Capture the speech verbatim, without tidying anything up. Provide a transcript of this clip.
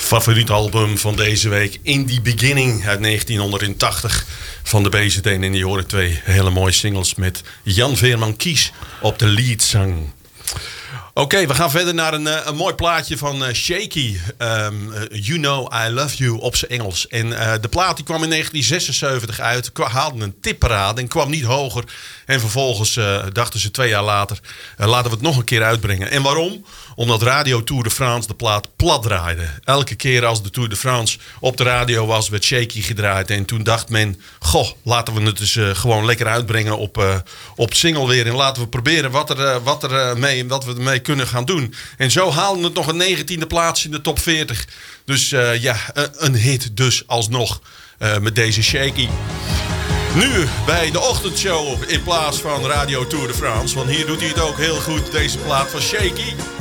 favoriet album van deze week. In the Beginning uit negentienhonderdtachtig van de B Z N. En die horen twee hele mooie singles met Jan Veerman Kies op de leadzang. Oké, okay, we gaan verder naar een, een mooi plaatje van uh, Shaky. Um, uh, you Know I Love You op zijn Engels. En uh, de plaat die kwam in negentien zesenzeventig uit. Haalde een tipparade en kwam niet hoger. En vervolgens uh, dachten ze twee jaar later... Uh, laten we het nog een keer uitbrengen. En waarom? Omdat Radio Tour de France de plaat plat draaide. Elke keer als de Tour de France op de radio was... werd Shaky gedraaid. En toen dacht men... Goh, laten we het dus uh, gewoon lekker uitbrengen op, uh, op single weer. En laten we proberen wat, er, uh, wat, er, uh, mee, wat we ermee kunnen gaan doen. En zo haalden het nog een negentiende plaats in de top veertig. Dus uh, ja, een hit dus alsnog uh, met deze Shaky. Nu bij de ochtendshow in plaats van Radio Tour de France. Want hier doet hij het ook heel goed, deze plaat van Shaky.